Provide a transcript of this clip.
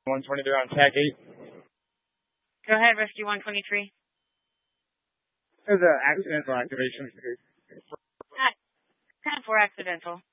123 on TAC 8. Go ahead, Rescue 123. There's an accidental activation. 10-4 accidental.